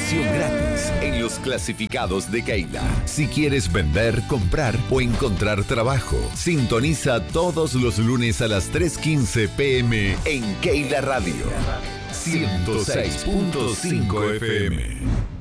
publicación gratis en los clasificados de Keila. Si quieres vender, comprar o encontrar trabajo, sintoniza todos los lunes a las 3:15 p.m. en Keila Radio 106.5 FM.